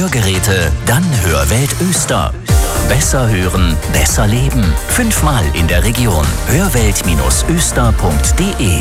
Hörgeräte? Dann Hörwelt Öster. Besser hören, besser leben. 5-mal in der Region. Hörwelt-öster.de